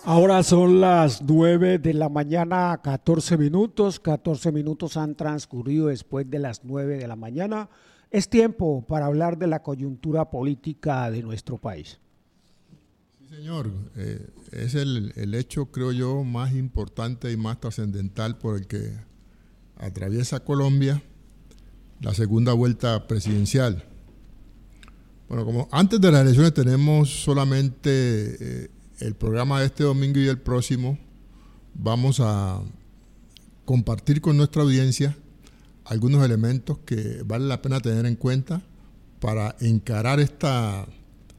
Ahora son las 9 de la mañana, 14 minutos. 14 minutos han transcurrido después de las 9 de la mañana. Es tiempo para hablar de la coyuntura política de nuestro país. Sí, señor. Es el hecho, creo yo, más importante y más trascendental por el que atraviesa Colombia la segunda vuelta presidencial. Bueno, como antes de las elecciones tenemos solamente el programa de este domingo y el próximo, vamos a compartir con nuestra audiencia algunos elementos que vale la pena tener en cuenta para encarar esta